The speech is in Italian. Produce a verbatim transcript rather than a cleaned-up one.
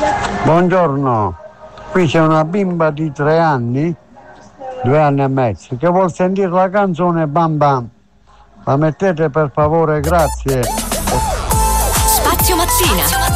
Buongiorno, qui c'è una bimba di tre anni, due anni e mezzo, che vuol sentire la canzone Bam Bam. La mettete per favore, grazie. Spazio Mattina.